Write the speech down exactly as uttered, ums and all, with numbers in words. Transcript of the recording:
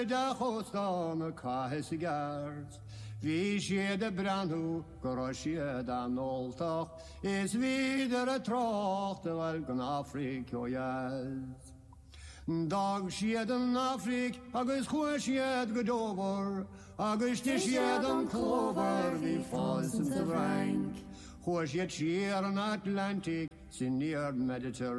Da chostan cahes gars. Vi siede branhu goroshie dan oltach is wieder a tracht wel gnafrik o jas. Dag sieden Afrik agus chuisiad godover agus ti sieden clover vi falls in the rank. Chuisiad sier an Atlantic sin near Mediterranean.